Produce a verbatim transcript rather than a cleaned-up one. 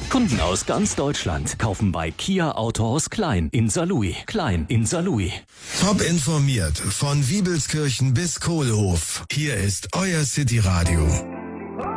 Kunden aus ganz Deutschland kaufen bei Kia Autohaus Klein in Saarlouis. Klein in Saarlouis. Top informiert von Wiebelskirchen bis Kohlhof. Hier ist euer City Radio.